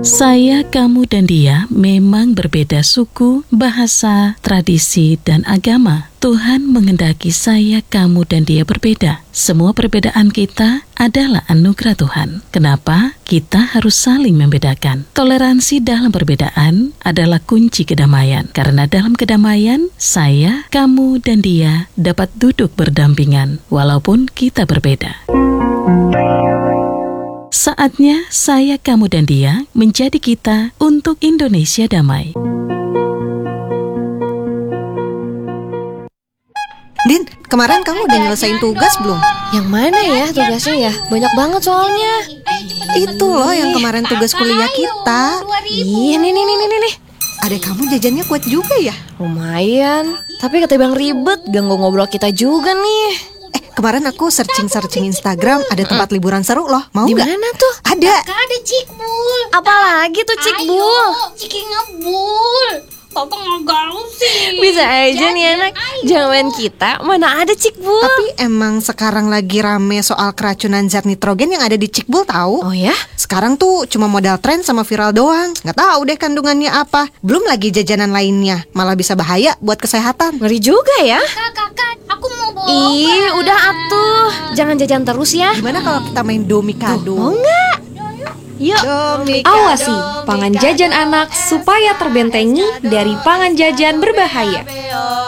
Saya, kamu, dan dia memang berbeda suku, bahasa, tradisi, dan agama. Tuhan menghendaki saya, kamu, dan dia berbeda. Semua perbedaan kita adalah anugerah Tuhan. Kenapa? Kita harus saling membedakan. Toleransi dalam perbedaan adalah kunci kedamaian. Karena dalam kedamaian, saya, kamu, dan dia dapat duduk berdampingan walaupun kita berbeda. Saatnya saya, kamu, dan dia menjadi kita untuk Indonesia damai. Din, kemarin kamu udah nyelesain tugas belum? Yang mana ya tugasnya ya? Banyak banget soalnya. Itu loh yang kemarin tugas kuliah kita. Ih, nih. Adek kamu jajannya kuat juga ya? Lumayan. Tapi ketimbang ribet, ganggu ngobrol kita juga nih. Kemarin aku searching Instagram, ada tempat liburan seru loh. Mau nggak? Di mana tuh? Ada. Ada Cikbul. Apalagi tuh Cikbul? Ayo, Ciki ngebul. Kakak ngegalau sih. Bisa aja nih anak. Jangan kita, mana ada Cikbul. Tapi emang sekarang lagi rame soal keracunan zat nitrogen yang ada di Cikbul tahu? Oh ya? Sekarang tuh cuma modal tren sama viral doang. Nggak tahu deh kandungannya apa. Belum lagi jajanan lainnya, malah bisa bahaya buat kesehatan. Ngeri juga ya. Kakak, aku mau bawa. Ih, udah atuh. Jangan jajan terus ya. Gimana kalau kita main domikado? Mau nggak? Yuk. Awasi pangan jajan anak supaya terbentengi dari pangan jajan berbahaya.